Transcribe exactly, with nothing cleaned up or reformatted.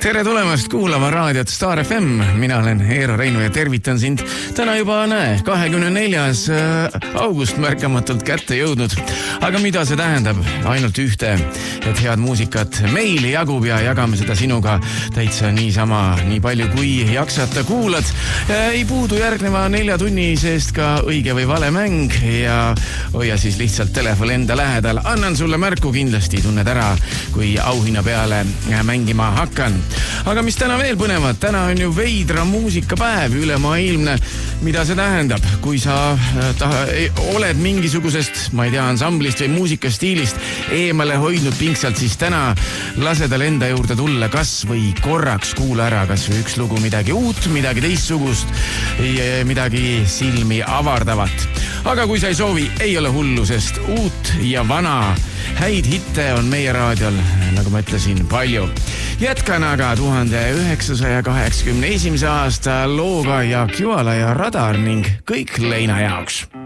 Tere tulemast kuulama raadiot Star F M. Mina olen Eero Reinu ja tervitan sind täna juba näe, kahekümne neljas august märkamatult kätte jõudnud. Aga mida see tähendab? Ainult ühte, et head muusikat meil jagub ja jagame seda sinuga täitsa niisama, nii palju kui jaksata kuulad. Ei puudu järgneva nelja tunni seest ka õige või vale mäng ja hoia siis lihtsalt telefon enda lähedal. Annan sulle märku, kindlasti tunned ära, kui auhinna peale mängima hakkan. Aga mis täna veel põnevad? Täna on ju veidra muusikapäev, ülemaailmne. Mida see tähendab? Kui sa taha, oled mingisugusest, ma ei tea, ansamblist või muusikastiilist eemale hoidnud pingsalt, siis täna lase tal enda juurde tulla kas või korraks kuula ära kas või üks lugu, midagi uut, midagi teistsugust, midagi silmi avardavat. Aga kui sa ei soovi, ei ole hullu, sest uut ja vana häid hitte on meie raadiol, nagu ma ütlesin, palju. Jätkan aga tuhande üheksasaja kaheksakümne esimese aasta looga ja Kjuala ja Radar ning kõik Leina jaoks.